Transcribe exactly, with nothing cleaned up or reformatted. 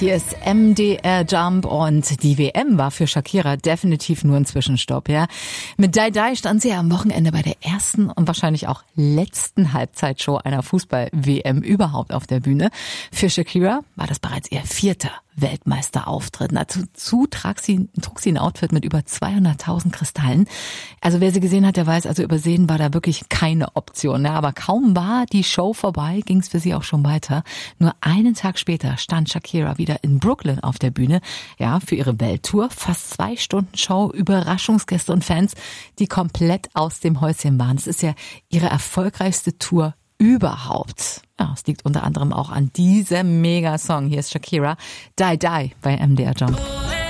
Hier ist M D R Jump und die W M war für Shakira definitiv nur ein Zwischenstopp, ja. Mit Die Die stand sie ja am Wochenende bei der ersten und wahrscheinlich auch letzten Halbzeitshow einer Fußball-W M überhaupt auf der Bühne. Für Shakira war das bereits ihr vierter Weltmeisterauftritt. Dazu trug sie, trug sie ein Outfit mit über zweihunderttausend Kristallen. Also wer sie gesehen hat, der weiß, also übersehen war da wirklich keine Option. Ja, aber kaum war die Show vorbei, ging es für sie auch schon weiter. Nur einen Tag später stand Shakira wieder in Brooklyn auf der Bühne, ja, für ihre Welttour. Fast zwei Stunden Show, Überraschungsgäste und Fans, die komplett aus dem Häuschen waren. Es ist ja ihre erfolgreichste Tour überhaupt. Ja, es liegt unter anderem auch an diesem Mega-Song. Hier ist Shakira, Die Die bei M D R Jump.